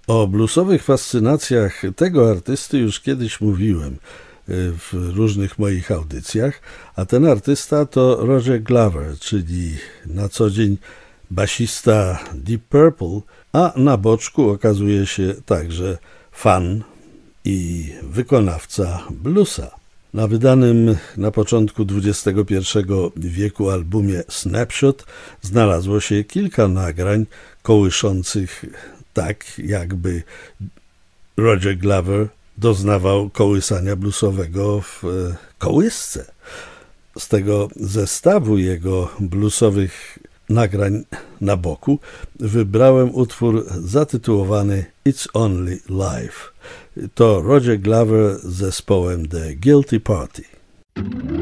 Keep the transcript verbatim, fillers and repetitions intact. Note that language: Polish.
O bluesowych fascynacjach tego artysty już kiedyś mówiłem w różnych moich audycjach, a ten artysta to Roger Glover, czyli na co dzień basista Deep Purple, a na boczku okazuje się także fan i wykonawca bluesa. Na wydanym na początku dwudziestego pierwszego wieku albumie Snapshot znalazło się kilka nagrań kołyszących tak, jakby Roger Glover doznawał kołysania bluesowego w kołysce. Z tego zestawu jego bluesowych nagrań na boku wybrałem utwór zatytułowany It's Only Life. To Roger Glover z zespołem The Guilty Party.